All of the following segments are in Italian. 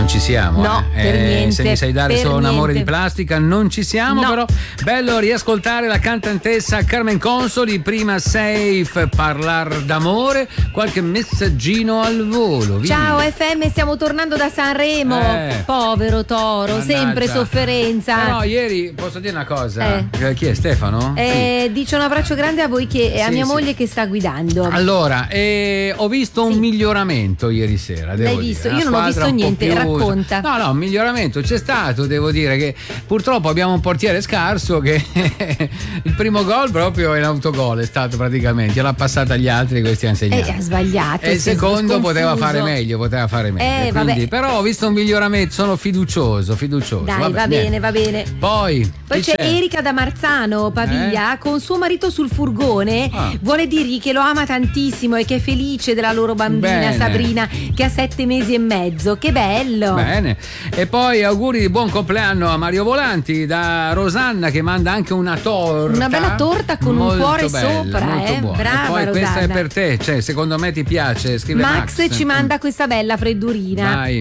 ci siamo. No, per niente. Se mi sai dare per solo un amore niente. di plastica, non ci siamo. No. Però bello riascoltare la cantantessa Carmen Consoli. Prima Safe, parlar d'amore. Qualche messaggino al volo. Vieni. Ciao FM, stiamo tornando da Sanremo. Povero Toro, Mannaggia. sempre sofferenza. Però ieri posso dire una cosa. Chi è Stefano? Sì. Dice un abbraccio grande a voi e a Sì, mia sì. moglie che sta guidando. Allora, ho visto un miglioramento ieri sera. L'hai devo visto? dire. Io Una non ho squadra visto un po' niente, più- racconta. No, un miglioramento c'è stato, devo dire che purtroppo abbiamo un portiere scarso che il primo gol proprio è l'autogol, è stato praticamente, l'ha passata agli altri, questi ha insegnato. Ha sbagliato. E il si è secondo sconfuso. poteva fare meglio. vabbè. Quindi, però ho visto un miglioramento, sono fiducioso. Dai, Vabbè, va niente. bene. Poi Poi chi c'è Erika da Marzano, Pavia, con suo marito sul furgone. Vuole dirgli che lo ama tantissimo e che è felice della loro bambina Bene. Sabrina, che ha 7 mesi e mezzo. Che bello! Bene, e poi auguri di buon compleanno a Mario Volanti da Rosanna, che manda anche una torta. Una bella torta con un molto cuore bella, sopra, molto buona. brava E poi questa è Rosanna. per te, cioè secondo me ti piace, scrive Max ci manda questa bella freddurina. Vai.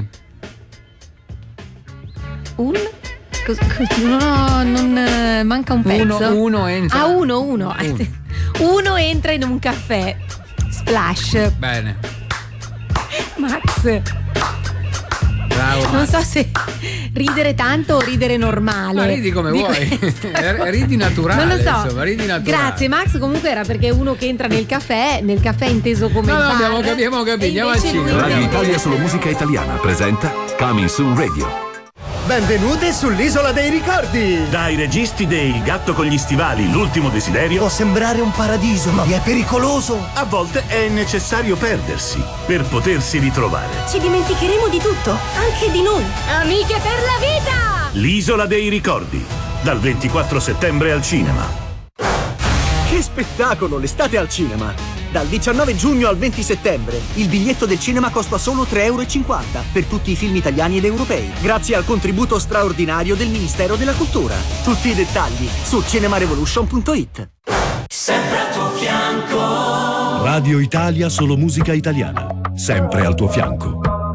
Non manca un pezzo. Uno entra. Uno. Uno entra in un caffè. Splash. Bene. Max. Bravo. Non so se ridere tanto o ridere normale. Ma ridi come di vuoi. questo. Ridi naturale. Non lo so. Insomma, ridi naturale. Grazie Max, comunque era perché uno che entra nel caffè inteso come No, bar. abbiamo capito, E andiamo al invece lui cinema. Radio intende- Italia solo musica italiana presenta Coming Soon Radio. Benvenuti sull'Isola dei Ricordi! Dai registi dei Il gatto con gli stivali, l'ultimo desiderio. Può sembrare un paradiso, ma è pericoloso! A volte è necessario perdersi per potersi ritrovare. Ci dimenticheremo di tutto, anche di noi. Amiche per la vita! L'Isola dei Ricordi, dal 24 settembre al cinema. Che spettacolo! L'estate al cinema! Dal 19 giugno al 20 settembre il biglietto del cinema costa solo 3,50 euro per tutti i film italiani ed europei, grazie al contributo straordinario del Ministero della Cultura. Tutti i dettagli su cinemarevolution.it. Sempre al tuo fianco. Radio Italia solo musica italiana, sempre al tuo fianco.